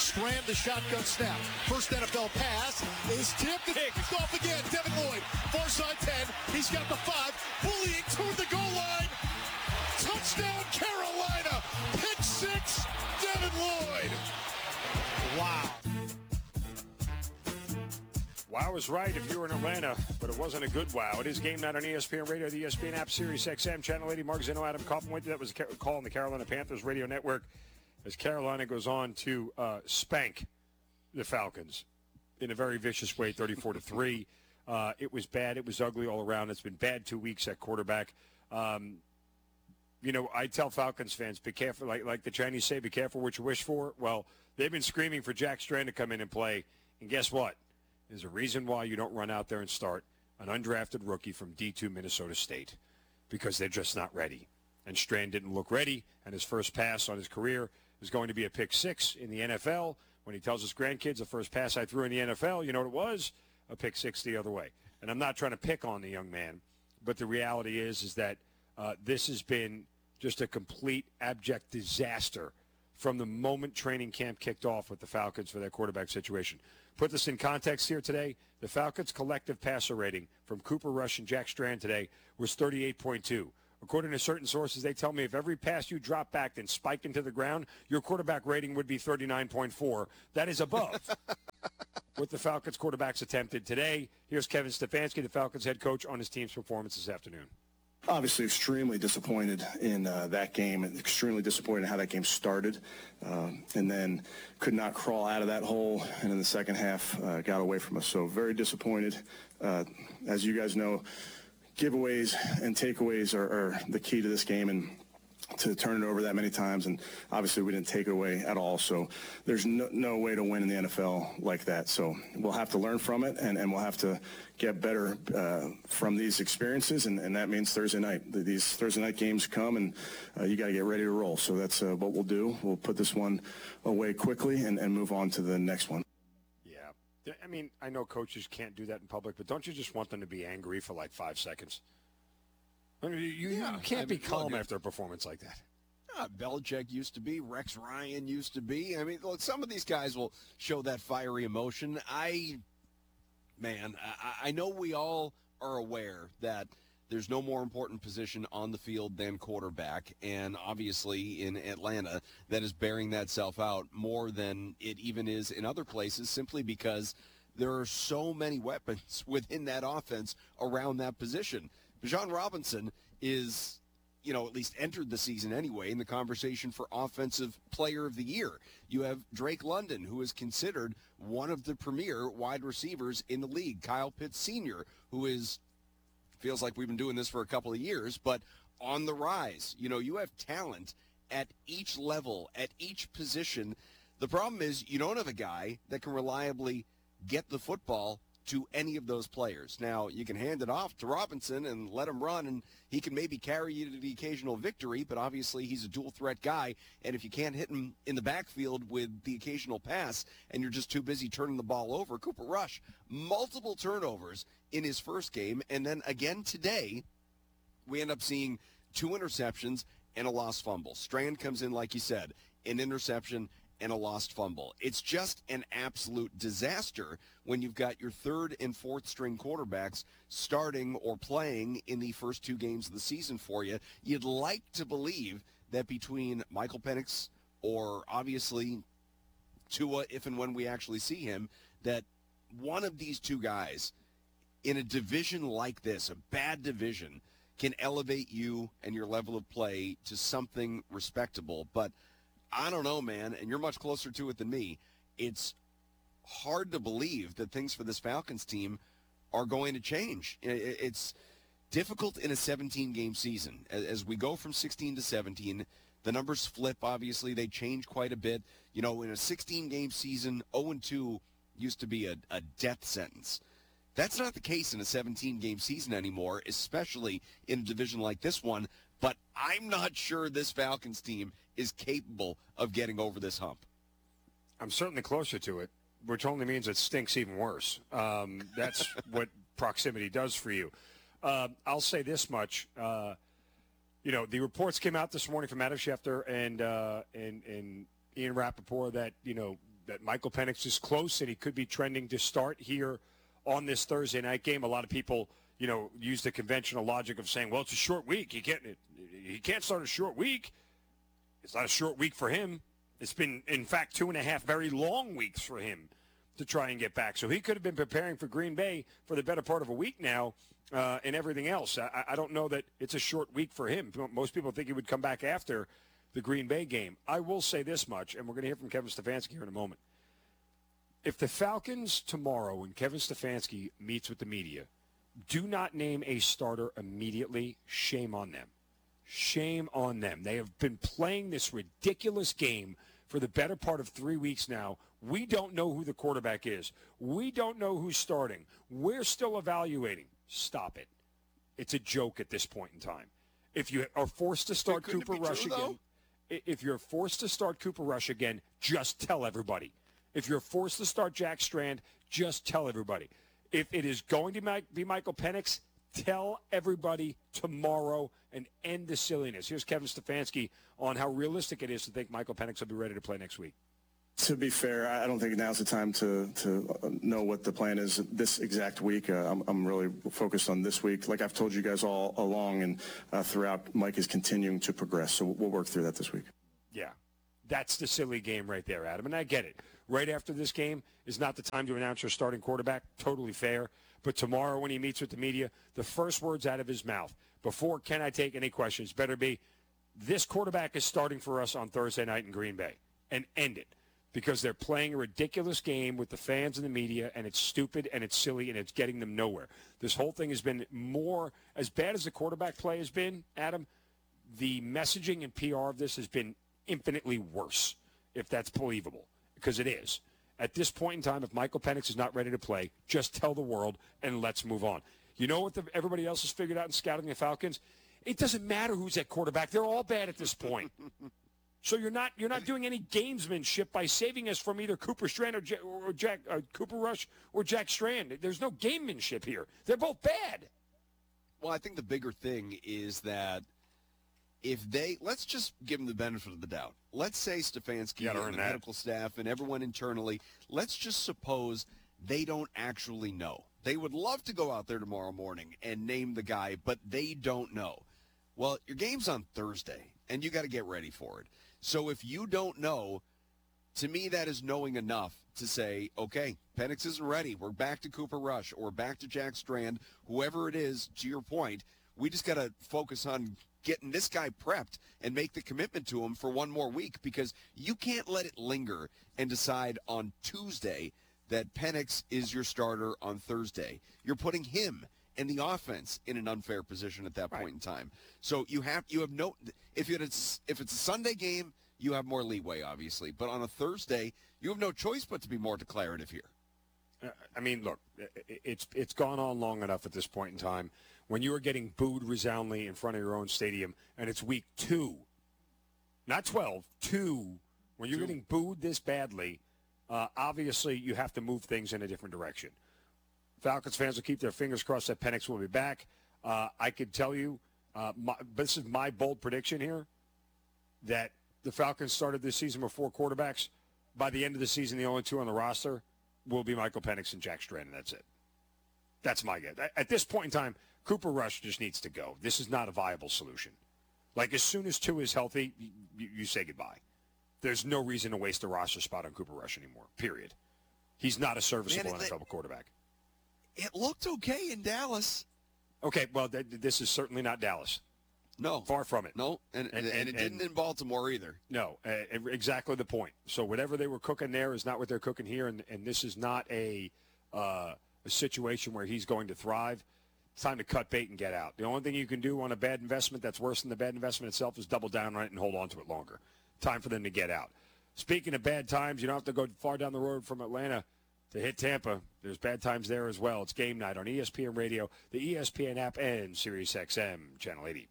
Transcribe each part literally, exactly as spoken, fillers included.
Strand the shotgun snap. First N F L pass is tipped. It's off again. Devin Lloyd, far side ten. He's got the five. Bullying toward the goal line. Touchdown, Carolina. Pick six, Devin Lloyd. Wow. Wow is right if you were in Atlanta, but it wasn't a good wow. It is Game Night on E S P N Radio, the E S P N app, Sirius X M, Channel eighty. Mark Zeno, Adam Kaufman with you. That was a call on the Carolina Panthers radio network as Carolina goes on to uh, spank the Falcons in a very vicious way, thirty-four to three. Uh, it was bad. It was ugly all around. It's been bad two weeks at quarterback. Um, you know, I tell Falcons fans, be careful, like, like the Chinese say, be careful what you wish for. Well, they've been screaming for Jack Strand to come in and play, and guess what? There's a reason why you don't run out there and start an undrafted rookie from D two Minnesota State, because they're just not ready. And Strand didn't look ready, and his first pass on his career is going to be a pick six in the N F L. When he tells his grandkids, the first pass I threw in the N F L, you know what it was? A pick six the other way. And I'm not trying to pick on the young man, but the reality is is that uh, this has been just a complete abject disaster from the moment training camp kicked off with the Falcons for their quarterback situation. Put this in context here today. The Falcons' collective passer rating from Cooper Rush and Jack Strand today was thirty-eight point two. According to certain sources, they tell me if every pass you drop back and spike into the ground, your quarterback rating would be thirty-nine point four. That is above what the Falcons quarterbacks attempted today. Here's Kevin Stefanski, the Falcons head coach, on his team's performance this afternoon. Obviously extremely disappointed in uh, that game, and extremely disappointed in how that game started, um, and then could not crawl out of that hole, and in the second half uh, got away from us. So very disappointed. Uh, as you guys know, giveaways and takeaways are, are the key to this game, and to turn it over that many times, and obviously we didn't take it away at all. So there's no, no way to win in the N F L like that. So we'll have to learn from it, and, and we'll have to get better uh, from these experiences, and, and that means Thursday night. These Thursday night games come, and uh, you got to get ready to roll. So that's uh, what we'll do. We'll put this one away quickly and, and move on to the next one. Yeah. I mean, I know coaches can't do that in public, but don't you just want them to be angry for like five seconds? I mean, you, yeah, you can't I be mean, calm look, after a performance like that. Uh, Belichick used to be. Rex Ryan used to be. I mean, look, some of these guys will show that fiery emotion. I, man, I, I know we all are aware that there's no more important position on the field than quarterback, and obviously in Atlanta that is bearing that self out more than it even is in other places, simply because there are so many weapons within that offense around that position. Bijan Robinson is, you know, at least entered the season anyway in the conversation for Offensive Player of the Year. You have Drake London, who is considered one of the premier wide receivers in the league. Kyle Pitts Senior, who is, feels like we've been doing this for a couple of years, but on the rise. You know, you have talent at each level, at each position. The problem is you don't have a guy that can reliably get the football to any of those players. Now, you can hand it off to Robinson and let him run, and he can maybe carry you to the occasional victory, but obviously he's a dual-threat guy, and if you can't hit him in the backfield with the occasional pass and you're just too busy turning the ball over, Cooper Rush, multiple turnovers in his first game, and then again today, we end up seeing two interceptions and a lost fumble. Strand comes in, like you said, an interception and a lost fumble. It's just an absolute disaster when you've got your third and fourth string quarterbacks starting or playing in the first two games of the season for you. You'd like to believe that between Michael Penix or obviously Tua, if and when we actually see him, that one of these two guys in a division like this, a bad division, can elevate you and your level of play to something respectable. But I don't know, man, and you're much closer to it than me. It's hard to believe that things for this Falcons team are going to change. It's difficult in a seventeen-game season. As we go from sixteen to seventeen, the numbers flip, obviously. They change quite a bit. You know, in a sixteen-game season, oh and two used to be a, a death sentence. That's not the case in a seventeen-game season anymore, especially in a division like this one. But I'm not sure this Falcons team is capable of getting over this hump. I'm certainly closer to it, which only means it stinks even worse. Um, that's what proximity does for you. Uh, I'll say this much. Uh, you know, the reports came out this morning from Adam Schefter and, uh, and, and Ian Rappaport that, you know, that Michael Penix is close and he could be trending to start here on this Thursday night game. A lot of people, you know, use the conventional logic of saying, well, it's a short week. He can't, he can't start a short week. It's not a short week for him. It's been, in fact, two and a half very long weeks for him to try and get back. So he could have been preparing for Green Bay for the better part of a week now uh, and everything else. I, I don't know that it's a short week for him. Most people think he would come back after the Green Bay game. I will say this much, and we're going to hear from Kevin Stefanski here in a moment. If the Falcons tomorrow, when Kevin Stefanski meets with the media, do not name a starter immediately, shame on them. Shame on them. They have been playing this ridiculous game for the better part of three weeks now. We don't know who the quarterback is. We don't know who's starting. We're still evaluating. Stop it. It's a joke at this point in time. If you are forced to start Cooper Rush true, again, though? if you're forced to start Cooper Rush again, just tell everybody. If you're forced to start Jack Strand, just tell everybody. If it is going to be Michael Penix, tell everybody tomorrow and end the silliness. Here's Kevin Stefanski on how realistic it is to think Michael Penix will be ready to play next week. To be fair, I don't think now's the time to to know what the plan is this exact week. Uh, I'm, I'm really focused on this week. Like I've told you guys all along and uh, throughout, Mike is continuing to progress. So we'll work through that this week. Yeah, that's the silly game right there, Adam. And I get it. Right after this game is not the time to announce your starting quarterback. Totally fair. But tomorrow when he meets with the media, the first words out of his mouth, before can I take any questions, better be, this quarterback is starting for us on Thursday night in Green Bay. And end it. Because they're playing a ridiculous game with the fans and the media, and it's stupid and it's silly and it's getting them nowhere. This whole thing has been more, as bad as the quarterback play has been, Adam, the messaging and P R of this has been infinitely worse, if that's believable, because it is. At this point in time, if Michael Penix is not ready to play, just tell the world and let's move on. You know what the, everybody else has figured out in scouting the Falcons? It doesn't matter who's at quarterback. They're all bad at this point. So you're not you're not doing any gamesmanship by saving us from either Cooper Strand or, J- or Jack uh, Cooper Rush or Jack Strand. There's no gamemanship here. They're both bad. Well, I think the bigger thing is that if they let's just give them the benefit of the doubt. Let's say Stefanski and the that. medical staff and everyone internally. Let's just suppose they don't actually know. They would love to go out there tomorrow morning and name the guy, but they don't know. Well, your game's on Thursday, and you got to get ready for it. So if you don't know, to me that is knowing enough to say, okay, Penix isn't ready. We're back to Cooper Rush or back to Jack Strand, whoever it is, to your point. We just got to focus on getting this guy prepped and make the commitment to him for one more week, because you can't let it linger and decide on Tuesday that Penix is your starter on Thursday. You're putting him and the offense in an unfair position at that point right. in time. So you have you have no if it's if it's a Sunday game, you have more leeway, obviously. But on a Thursday, you have no choice but to be more declarative here. Uh, I mean, look, it's it's gone on long enough at this point in time. When you are getting booed resoundingly in front of your own stadium, and it's week two, not twelve, two, when you're two. getting booed this badly, uh, obviously you have to move things in a different direction. Falcons fans will keep their fingers crossed that Penix will be back. Uh, I could tell you, uh, my, this is my bold prediction here, that the Falcons started this season with four quarterbacks. By the end of the season, the only two on the roster will be Michael Penix and Jack Strand, and that's it. That's my guess. At this point in time, Cooper Rush just needs to go. This is not a viable solution. Like, as soon as two is healthy, you, you say goodbye. There's no reason to waste a roster spot on Cooper Rush anymore, period. He's not a serviceable Man, N F L quarterback. It looked okay in Dallas. Okay, well, th- this is certainly not Dallas. No. Far from it. No, and, and, and, and it didn't and, in Baltimore either. No, uh, exactly the point. So whatever they were cooking there is not what they're cooking here, and, and this is not a, uh, a situation where he's going to thrive. It's time to cut bait and get out. The only thing you can do on a bad investment that's worse than the bad investment itself is double down on it and hold on to it longer. Time for them to get out. Speaking of bad times, you don't have to go far down the road from Atlanta to hit Tampa. There's bad times there as well. It's game night on E S P N Radio, the E S P N app, and Sirius X M Channel eighty.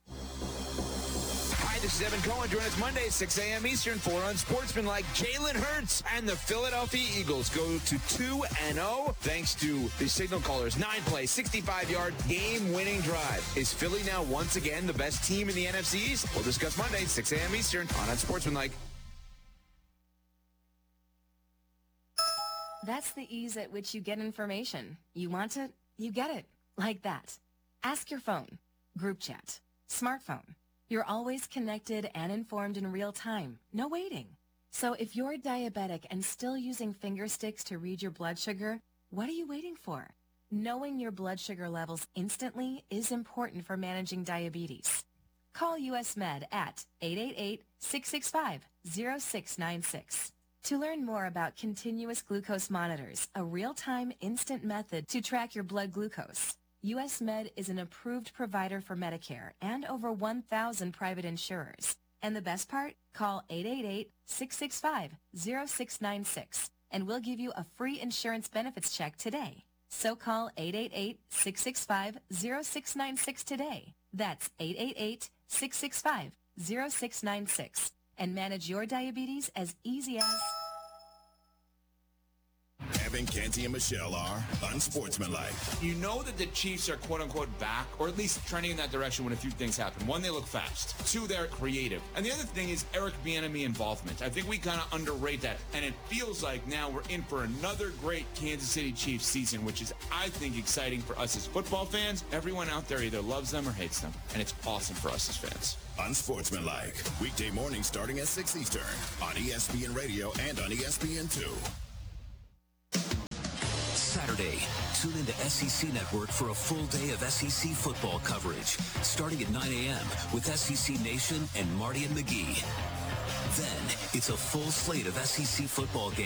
Hi, this is Evan Cohen. Join us Monday, six a.m. Eastern for Unsportsmanlike. Jalen Hurts and the Philadelphia Eagles go to two and oh thanks to the signal callers' nine-play, sixty-five-yard game-winning drive. Is Philly now once again the best team in the N F C East? We'll discuss Monday, six a.m. Eastern on Unsportsmanlike. That's the ease at which you get information. You want it, you get it. Like that. Ask your phone. Group chat. Smartphone. You're always connected and informed in real time. No waiting. So if you're diabetic and still using finger sticks to read your blood sugar, what are you waiting for? Knowing your blood sugar levels instantly is important for managing diabetes. Call U S Med at eight eight eight, six six five, zero six nine six. To learn more about continuous glucose monitors, a real-time instant method to track your blood glucose, U S Med is an approved provider for Medicare and over one thousand private insurers. And the best part? Call eight eight eight, six six five, zero six nine six and we'll give you a free insurance benefits check today. So call eight eight eight, six six five, zero six nine six today. That's eight eight eight, six six five, zero six nine six and manage your diabetes as easy as... Evan, Canty, and Michelle are unsportsmanlike. You know that the Chiefs are quote-unquote back, or at least trending in that direction when a few things happen. One, they look fast. Two, they're creative. And the other thing is Eric Bieniemy involvement. I think we kind of underrate that. And it feels like now we're in for another great Kansas City Chiefs season, which is, I think, exciting for us as football fans. Everyone out there either loves them or hates them. And it's awesome for us as fans. Unsportsmanlike. Weekday mornings starting at six Eastern on E S P N Radio and on E S P N two. Saturday, tune in to S E C Network for a full day of S E C football coverage, starting at nine a.m. with S E C Nation and Marty and McGee. Then, it's a full slate of S E C football games.